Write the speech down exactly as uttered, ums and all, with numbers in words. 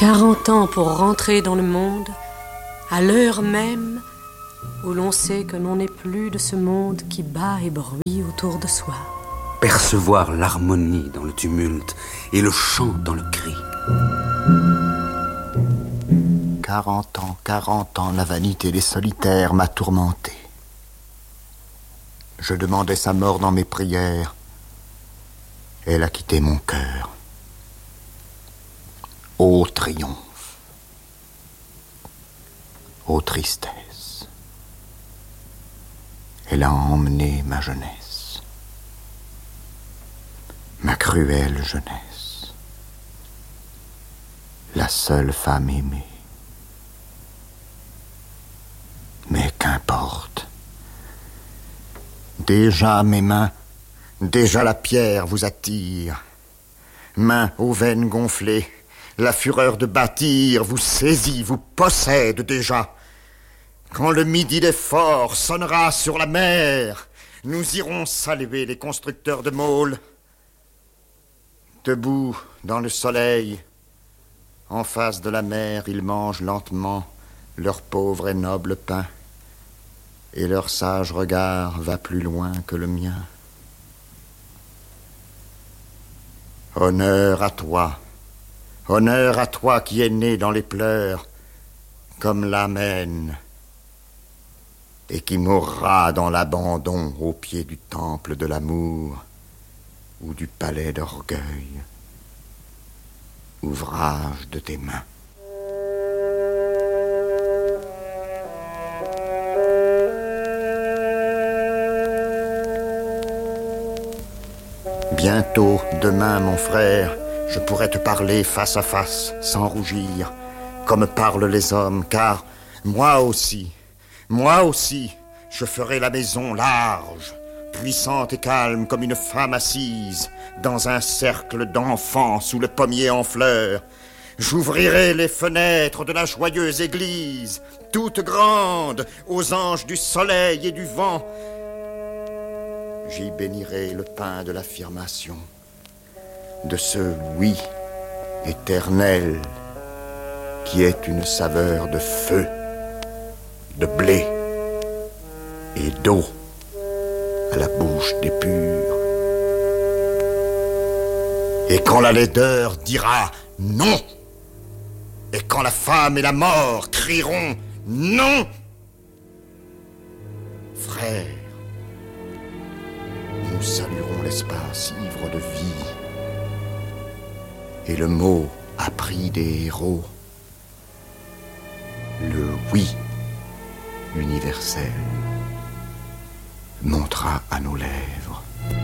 Quarante ans pour rentrer dans le monde, à l'heure même où l'on sait que l'on n'est plus de ce monde qui bat et bruit autour de soi. Percevoir l'harmonie dans le tumulte et le chant dans le cri. Quarante ans, quarante ans, la vanité des solitaires m'a tourmenté. Je demandais sa mort dans mes prières. Elle a quitté mon cœur. Ô triomphe, ô tristesse, elle a emmené ma jeunesse, ma cruelle jeunesse, la seule femme aimée. Mais qu'importe. Déjà mes mains, déjà la pierre vous attire. Mains aux veines gonflées, la fureur de bâtir vous saisit, vous possède déjà. Quand le midi des forts sonnera sur la mer, nous irons saluer les constructeurs de môles. Debout dans le soleil, en face de la mer, ils mangent lentement leur pauvre et noble pain, et leur sage regard va plus loin que le mien. Honneur à toi, honneur à toi qui es né dans les pleurs, comme l'Amen, et qui mourra dans l'abandon au pied du temple de l'amour ou du palais d'orgueil, ouvrage de tes mains. Bientôt, demain, mon frère, je pourrai te parler face à face, sans rougir, comme parlent les hommes, car moi aussi, moi aussi, je ferai la maison large, puissante et calme comme une femme assise, dans un cercle d'enfants sous le pommier en fleurs. J'ouvrirai les fenêtres de la joyeuse église, toute grande, aux anges du soleil et du vent. J'y bénirai le pain de l'affirmation, de ce oui éternel qui est une saveur de feu, de blé et d'eau à la bouche des purs. Et quand la laideur dira non, et quand la femme et la mort crieront non, frère, nous saluerons l'espace ivre de vie. Et le mot appris des héros, le oui universel, montera à nos lèvres